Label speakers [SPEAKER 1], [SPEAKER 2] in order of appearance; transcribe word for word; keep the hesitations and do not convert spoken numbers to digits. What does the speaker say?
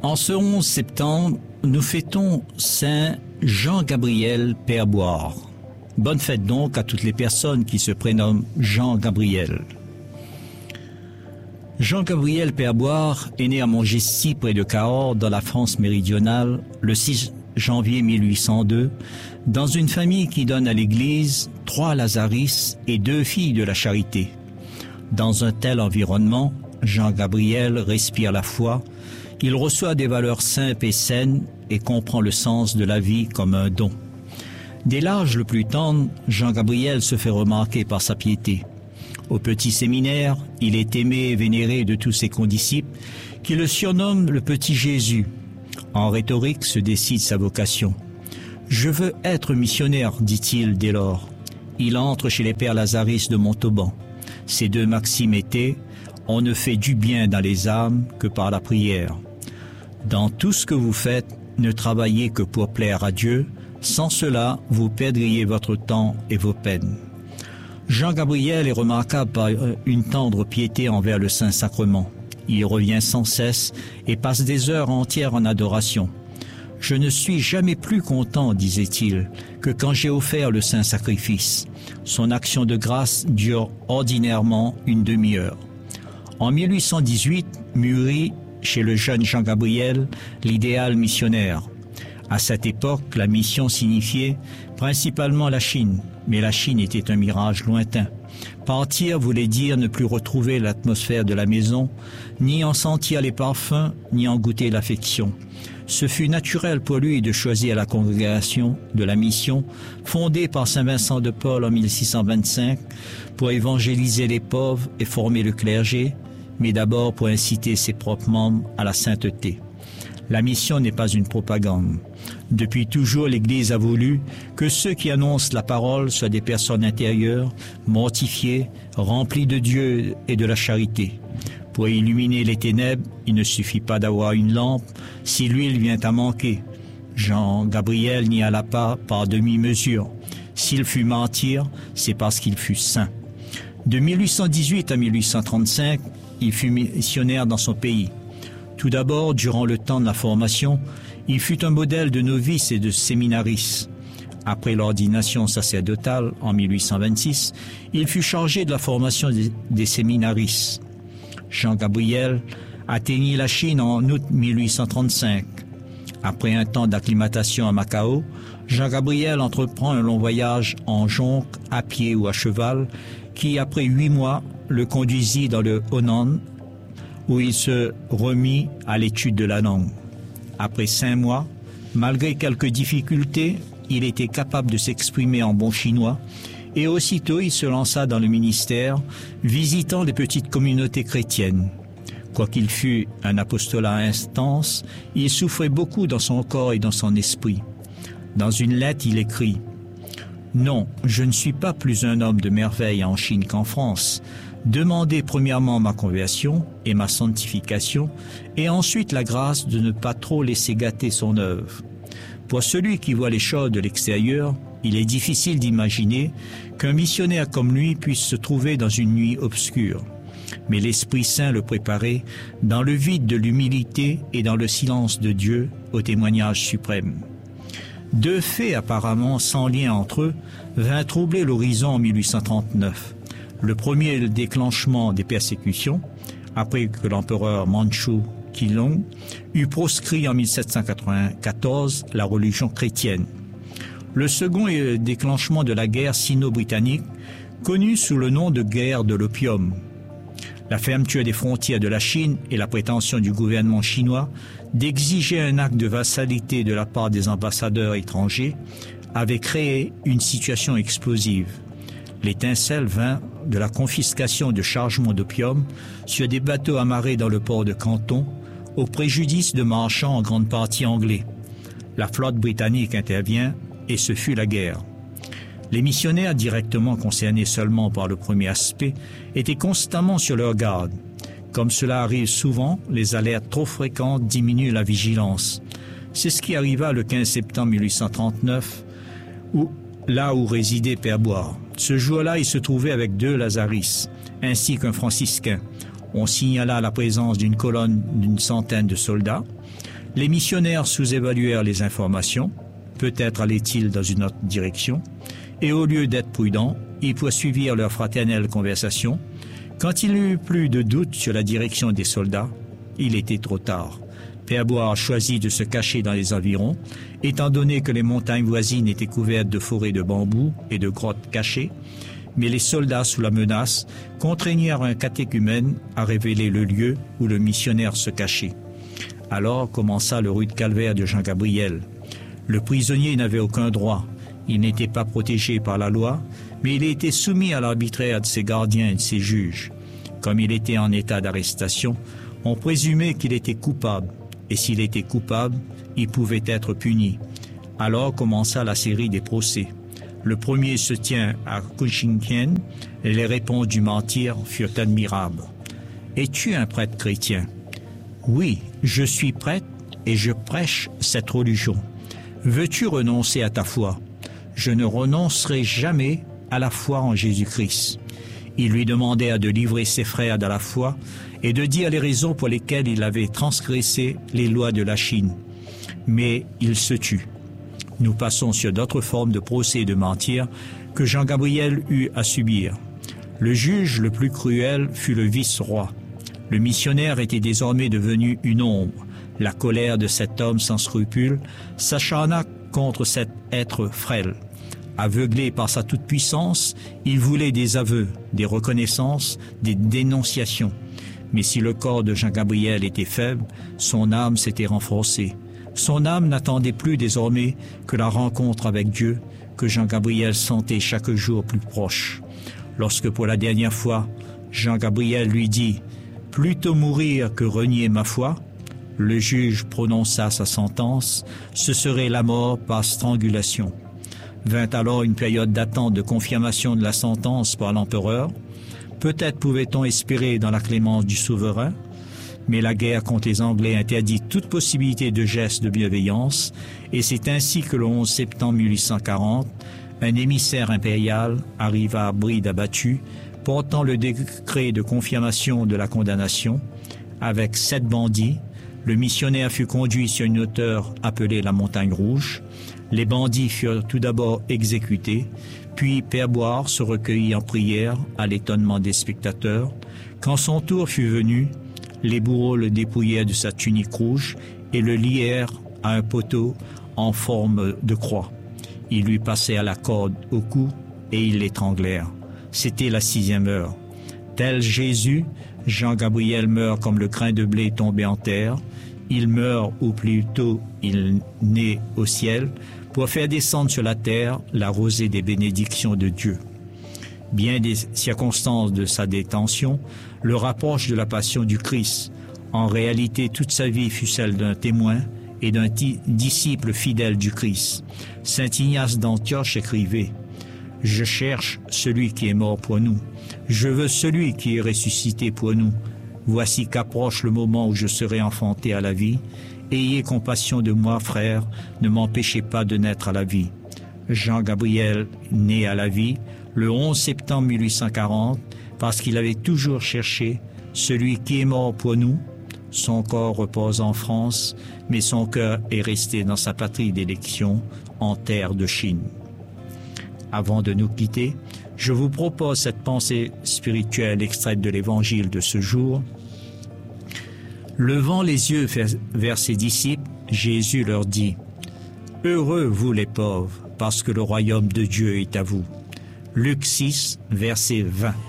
[SPEAKER 1] En ce onze septembre, nous fêtons Saint Jean-Gabriel Père Boire. Bonne fête donc à toutes les personnes qui se prénomment Jean-Gabriel. Jean-Gabriel Père Boire est né à Montgesty, près de Cahors, dans la France méridionale, le six janvier mille huit cent deux, dans une famille qui donne à l'Église trois Lazaris et deux filles de la charité. Dans un tel environnement, Jean-Gabriel respire la foi, il reçoit des valeurs simples et saines et comprend le sens de la vie comme un don. Dès l'âge le plus tendre, Jean-Gabriel se fait remarquer par sa piété. Au petit séminaire, il est aimé et vénéré de tous ses condisciples qui le surnomment le petit Jésus. En rhétorique se décide sa vocation. « Je veux être missionnaire », dit-il dès lors. Il entre chez les pères Lazaris de Montauban. Ces deux maximes étaient « On ne fait du bien dans les âmes que par la prière ». Dans tout ce que vous faites, ne travaillez que pour plaire à Dieu. Sans cela, vous perdriez votre temps et vos peines. Jean-Gabriel est remarquable par une tendre piété envers le Saint-Sacrement. Il revient sans cesse et passe des heures entières en adoration. « Je ne suis jamais plus content, disait-il, que quand j'ai offert le Saint-Sacrifice. » Son action de grâce dure ordinairement une demi-heure. En mille huit cent dix-huit, mûrit chez le jeune Jean-Gabriel l'idéal missionnaire. À cette époque, la mission signifiait principalement la Chine, mais la Chine était un mirage lointain. Partir voulait dire ne plus retrouver l'atmosphère de la maison, ni en sentir les parfums, ni en goûter l'affection. Ce fut naturel pour lui de choisir la congrégation de la mission, fondée par saint Vincent de Paul en mille six cent vingt-cinq, pour évangéliser les pauvres et former le clergé, mais d'abord pour inciter ses propres membres à la sainteté. La mission n'est pas une propagande. Depuis toujours, l'Église a voulu que ceux qui annoncent la parole soient des personnes intérieures, mortifiées, remplies de Dieu et de la charité. Pour illuminer les ténèbres, il ne suffit pas d'avoir une lampe si l'huile vient à manquer. Jean-Gabriel n'y alla pas par demi-mesure. S'il fut martyr, c'est parce qu'il fut saint. De mille huit cent dix-huit à mille huit cent trente-cinq, il fut missionnaire dans son pays. Tout d'abord, durant le temps de la formation, il fut un modèle de novice et de séminariste. Après l'ordination sacerdotale en mille huit cent vingt-six, il fut chargé de la formation des, des séminaristes. Jean-Gabriel atteignit la Chine en août mille huit cent trente-cinq. Après un temps d'acclimatation à Macao, Jean-Gabriel entreprend un long voyage en jonque, à pied ou à cheval, qui, après huit mois, le conduisit dans le Honan, où il se remit à l'étude de la langue. Après cinq mois, malgré quelques difficultés, il était capable de s'exprimer en bon chinois et aussitôt il se lança dans le ministère, visitant les petites communautés chrétiennes. Quoiqu'il fût un apostolat intense, il souffrait beaucoup dans son corps et dans son esprit. Dans une lettre, il écrit « Non, je ne suis pas plus un homme de merveille en Chine qu'en France. Demandez premièrement ma conversion et ma sanctification, et ensuite la grâce de ne pas trop laisser gâter son œuvre. Pour celui qui voit les choses de l'extérieur, il est difficile d'imaginer qu'un missionnaire comme lui puisse se trouver dans une nuit obscure. Mais l'Esprit Saint le préparait dans le vide de l'humilité et dans le silence de Dieu au témoignage suprême. » Deux faits apparemment sans lien entre eux vinrent troubler l'horizon en mille huit cent trente-neuf. Le premier est le déclenchement des persécutions, après que l'empereur mandchou Qilong eut proscrit en mille sept cent quatre-vingt-quatorze la religion chrétienne. Le second est le déclenchement de la guerre sino-britannique, connue sous le nom de guerre de l'opium. La fermeture des frontières de la Chine et la prétention du gouvernement chinois d'exiger un acte de vassalité de la part des ambassadeurs étrangers avaient créé une situation explosive. L'étincelle vint de la confiscation de chargements d'opium sur des bateaux amarrés dans le port de Canton, au préjudice de marchands en grande partie anglais. La flotte britannique intervient et ce fut la guerre. Les missionnaires directement concernés seulement par le premier aspect étaient constamment sur leur garde. Comme cela arrive souvent, les alertes trop fréquentes diminuent la vigilance. C'est ce qui arriva le quinze septembre mille huit cent trente-neuf, où, là où résidait Père Boire. Ce jour-là, il se trouvait avec deux Lazaris, ainsi qu'un franciscain. On signala la présence d'une colonne d'une centaine de soldats. Les missionnaires sous-évaluèrent les informations, peut-être allaient-ils dans une autre direction, et au lieu d'être prudents, ils poursuivirent leur fraternelle conversation. Quand il n'y eut plus de doute sur la direction des soldats, il était trop tard. Père Boire choisit de se cacher dans les environs, étant donné que les montagnes voisines étaient couvertes de forêts de bambous et de grottes cachées, mais les soldats, sous la menace, contraignirent un catéchumène à révéler le lieu où le missionnaire se cachait. Alors commença le rude calvaire de Jean-Gabriel. Le prisonnier n'avait aucun droit. Il n'était pas protégé par la loi, mais il était soumis à l'arbitraire de ses gardiens et de ses juges. Comme il était en état d'arrestation, on présumait qu'il était coupable, et s'il était coupable, il pouvait être puni. Alors commença la série des procès. Le premier se tient à Kunshinkien, et les réponses du mentir furent admirables. « Es-tu un prêtre chrétien ?»« Oui, je suis prêtre et je prêche cette religion. Veux-tu renoncer à ta foi ? Je ne renoncerai jamais à la foi en Jésus-Christ. » Il lui demandait de livrer ses frères dans la foi et de dire les raisons pour lesquelles il avait transgressé les lois de la Chine. Mais il se tut. Nous passons sur d'autres formes de procès et de mentir que Jean-Gabriel eut à subir. Le juge le plus cruel fut le vice-roi. Le missionnaire était désormais devenu une ombre. La colère de cet homme sans scrupules s'acharna contre cet être frêle. Aveuglé par sa toute-puissance, il voulait des aveux, des reconnaissances, des dénonciations. Mais si le corps de Jean-Gabriel était faible, son âme s'était renforcée. Son âme n'attendait plus désormais que la rencontre avec Dieu, que Jean-Gabriel sentait chaque jour plus proche. Lorsque pour la dernière fois, Jean-Gabriel lui dit « Plutôt mourir que renier ma foi », le juge prononça sa sentence, ce serait la mort par strangulation. Vint alors une période d'attente de confirmation de la sentence par l'empereur. Peut-être pouvait-on espérer dans la clémence du souverain, mais la guerre contre les Anglais interdit toute possibilité de geste de bienveillance, et c'est ainsi que le onze septembre mille huit cent quarante, un émissaire impérial arriva à bride abattue, portant le décret de confirmation de la condamnation. Avec sept bandits, le missionnaire fut conduit sur une hauteur appelée la Montagne Rouge. Les bandits furent tout d'abord exécutés, puis Père Boire se recueillit en prière à l'étonnement des spectateurs. Quand son tour fut venu, les bourreaux le dépouillèrent de sa tunique rouge et le lièrent à un poteau en forme de croix. Ils lui passèrent la corde au cou et ils l'étranglèrent. C'était la sixième heure. Tel Jésus, Jean-Gabriel meurt comme le grain de blé tombé en terre. Il meurt, ou plutôt il naît au ciel, pour faire descendre sur la terre la rosée des bénédictions de Dieu. Bien des circonstances de sa détention le rapprochent de la passion du Christ. En réalité, toute sa vie fut celle d'un témoin et d'un ti- disciple fidèle du Christ. Saint Ignace d'Antioche écrivait « Je cherche celui qui est mort pour nous. Je veux celui qui est ressuscité pour nous. Voici qu'approche le moment où je serai enfanté à la vie. Ayez compassion de moi, frères, ne m'empêchez pas de naître à la vie. » Jean-Gabriel, né à la vie, le onze septembre mille huit cent quarante, parce qu'il avait toujours cherché celui qui est mort pour nous. Son corps repose en France, mais son cœur est resté dans sa patrie d'élection, en terre de Chine. Avant de nous quitter, je vous propose cette pensée spirituelle extraite de l'Évangile de ce jour. Levant les yeux vers ses disciples, Jésus leur dit « Heureux vous les pauvres, parce que le royaume de Dieu est à vous. » Luc six, verset vingt.